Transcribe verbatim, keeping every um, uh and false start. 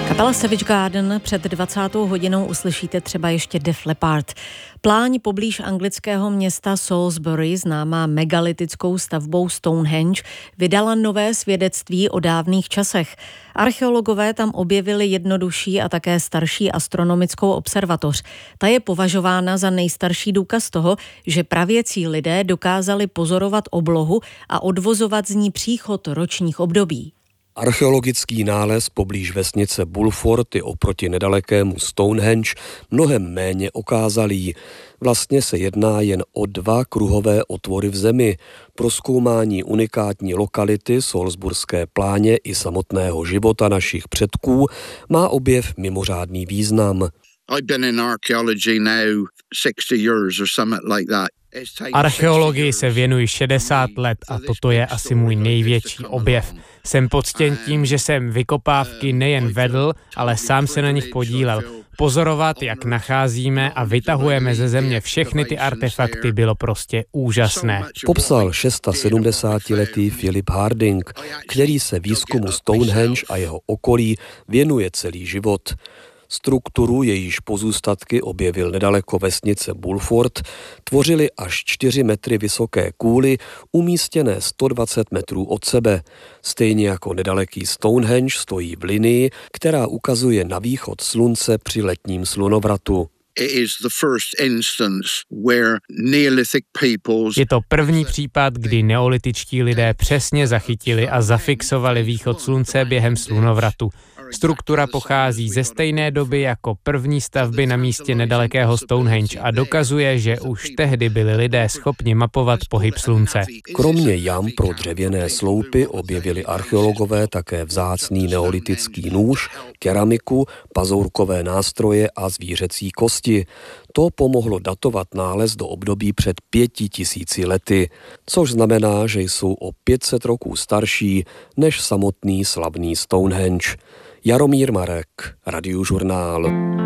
Kapela Savage Garden před dvacátou hodinou uslyšíte třeba ještě Def Leppard. Pláň poblíž anglického města Salisbury, známá megalitickou stavbou Stonehenge, vydala nové svědectví o dávných časech. Archeologové tam objevili jednodušší a také starší astronomickou observatoř. Ta je považována za nejstarší důkaz toho, že pravěcí lidé dokázali pozorovat oblohu a odvozovat z ní příchod ročních období. Archeologický nález poblíž vesnice Bulford je oproti nedalekému Stonehenge mnohem méně okázalý. Vlastně se jedná jen o dva kruhové otvory v zemi. Prozkoumání unikátní lokality Salisburské pláně i samotného života našich předků má objev mimořádný význam. Archeologii se věnuji šedesát let a toto je asi můj největší objev. Jsem poctěn tím, že jsem vykopávky nejen vedl, ale sám se na nich podílel. Pozorovat, jak nacházíme a vytahujeme ze země všechny ty artefakty, bylo prostě úžasné. Popsal sedmdesátišestiletý Philip Harding, který se výzkumu Stonehenge a jeho okolí věnuje celý život. Strukturu, jejíž pozůstatky objevil nedaleko vesnice Bulford, tvořily až čtyři metry vysoké kůly, umístěné sto dvacet metrů od sebe. Stejně jako nedaleký Stonehenge stojí v linii, která ukazuje na východ slunce při letním slunovratu. Je to první případ, kdy neolitičtí lidé přesně zachytili a zafixovali východ slunce během slunovratu. Struktura pochází ze stejné doby jako první stavby na místě nedalekého Stonehenge a dokazuje, že už tehdy byli lidé schopni mapovat pohyb slunce. Kromě jam pro dřevěné sloupy objevili archeologové také vzácný neolitický nůž, keramiku, pazourkové nástroje a zvířecí kosti. To pomohlo datovat nález do období před pěti tisíci lety, což znamená, že jsou o pět set roků starší než samotný slavný Stonehenge. Jaromír Marek, Radiožurnál.